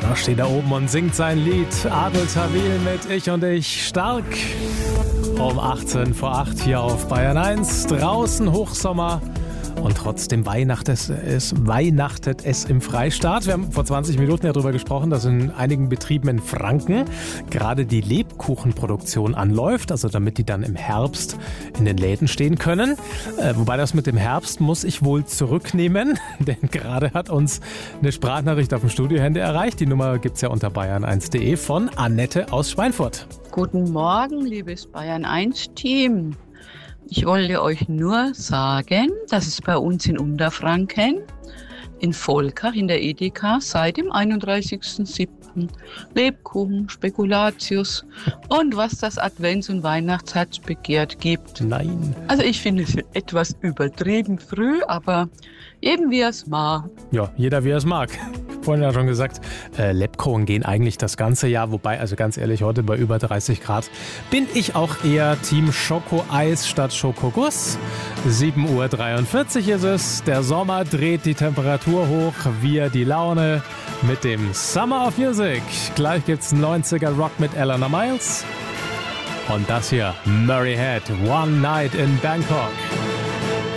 Da steht er oben und singt sein Lied. Adel Tawil mit Ich und Ich stark. Um 18 vor 8 hier auf Bayern 1. Draußen Hochsommer. Und trotzdem weihnachtet es im Freistaat. Wir haben vor 20 Minuten ja darüber gesprochen, dass in einigen Betrieben in Franken gerade die Lebkuchenproduktion anläuft, also damit die dann im Herbst in den Läden stehen können. Wobei das mit dem Herbst muss ich wohl zurücknehmen, denn gerade hat uns eine Sprachnachricht auf dem Studiohandy erreicht. Die Nummer gibt's ja unter bayern1.de von Annette aus Schweinfurt. Guten Morgen, liebes Bayern-1-Team. Ich wollte euch nur sagen, dass es bei uns in Unterfranken, in Volkach, in der Edeka, seit dem 31.07. Lebkuchen, Spekulatius und was das Advents- und Weihnachtsherz begehrt gibt. Nein. Also ich finde es etwas übertrieben früh, aber eben wie er es mag. Ja, jeder wie er es mag. Vorhin ja schon gesagt, Lebkuchen gehen eigentlich das ganze Jahr, wobei, also ganz ehrlich, heute bei über 30 Grad bin ich auch eher Team Schokoeis statt Schokoguss. 7:43 Uhr ist es, der Sommer dreht die Temperatur hoch, wir die Laune mit dem Summer of Music. Gleich gibt's 90er Rock mit Eleanor Miles und das hier, Murray Head, One Night in Bangkok.